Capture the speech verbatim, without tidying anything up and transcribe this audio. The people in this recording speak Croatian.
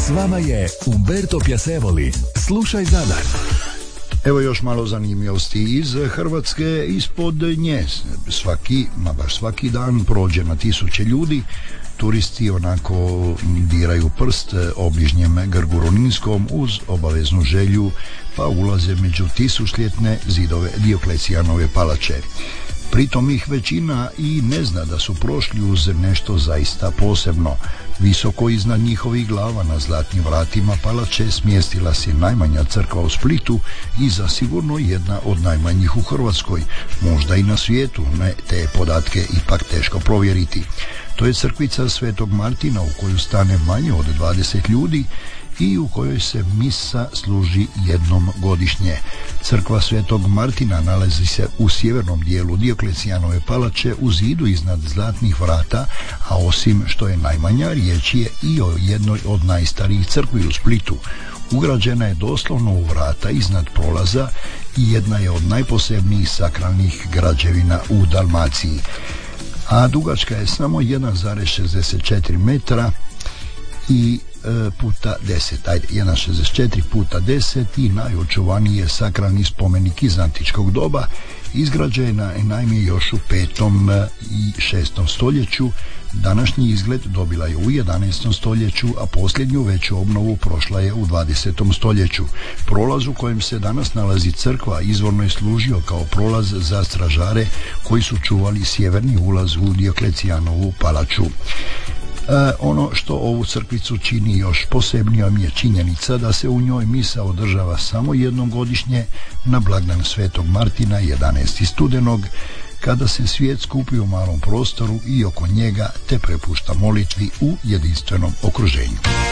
S vama je Umberto Piacevoli. Slušaj Zadar. Evo još malo zanimljivosti iz Hrvatske. Ispod nje svaki, ma baš svaki dan prođe na tisuće ljudi. Turisti onako diraju prst obližnjem Grgu Roninskom uz obaveznu želju, pa ulaze među tisućljetne zidove Dioklecijanove palače. Pritom ih većina i ne zna da su prošli uz nešto zaista posebno. Visoko iznad njihovih glava na zlatnim vratima palače smjestila se najmanja crkva u Splitu i zasigurno jedna od najmanjih u Hrvatskoj, možda i na svijetu, ne, te podatke ipak teško provjeriti. To je crkvica Svetog Martina u koju stane manje od dvadeset ljudi i u kojoj se misa služi jednom godišnje. Crkva Svetog Martina nalazi se u sjevernom dijelu Dioklecijanove palače u zidu iznad zlatnih vrata, a osim što je najmanja, riječ je i o jednoj od najstarijih crkvi u Splitu. Ugrađena je doslovno u vrata iznad prolaza i jedna je od najposebnijih sakralnih građevina u Dalmaciji. A dugačka je samo jedan zarez šezdeset četiri metra i e, puta deset, ajde, jedan zarez šezdeset četiri puta deset i najočuvaniji je sakralni spomenik iz antičkog doba, izgrađena je naime još u petom i šestom stoljeću. Današnji izgled dobila je u jedanaestom stoljeću, a posljednju veću obnovu prošla je u dvadesetom stoljeću. Prolaz u kojem se danas nalazi crkva izvorno je služio kao prolaz za stražare koji su čuvali sjeverni ulaz u Dioklecijanovu palaču. E, ono što ovu crkvicu čini još posebnijom je činjenica da se u njoj misa održava samo jednom godišnje na blagdan Svetog Martina jedanaestog studenog, kada se svijet skupi u malom prostoru i oko njega te prepušta molitvi u jedinstvenom okruženju.